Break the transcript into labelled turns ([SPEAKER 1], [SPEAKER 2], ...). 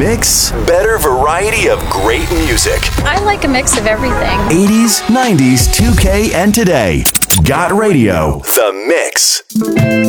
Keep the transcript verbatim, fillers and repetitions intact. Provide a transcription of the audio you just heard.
[SPEAKER 1] Mix. Better variety of great music.
[SPEAKER 2] I like a mix of everything.
[SPEAKER 1] eighties, nineties, two K, and today. Got Radio. The Mix.